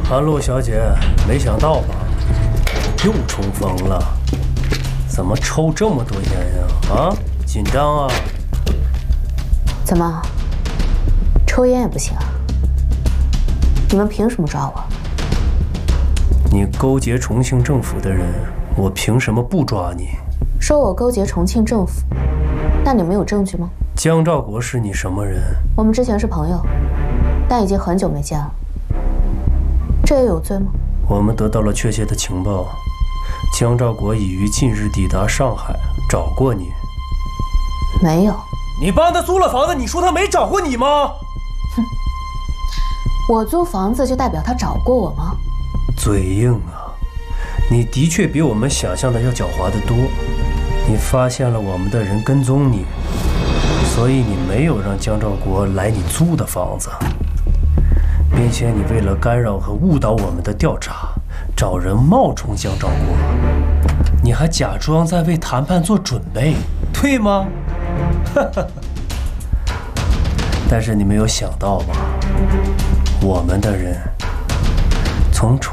韩露小姐，没想到吧？又重逢了，怎么抽这么多烟呀？啊，紧张啊？ 怎么，抽烟也不行啊？你们凭什么抓我？ 你勾结重庆政府的人，我凭什么不抓你？ 说我勾结重庆政府，那你们有证据吗？ 江兆国是你什么人？ 我们之前是朋友，但已经很久没见了。这也有罪吗？ 我们得到了确切的情报，江兆国已于近日抵达上海，找过你。 没有。 你帮他租了房子，你说他没找过你吗？ 哼，我租房子就代表他找过我吗？ 嘴硬啊！你的确比我们想象的要狡猾得多。你发现了我们的人跟踪你，所以你没有让江兆国来你租的房子，并且你为了干扰和误导我们的调查，找人冒充江兆国，你还假装在为谈判做准备，对吗？但是你没有想到吧，我们的人从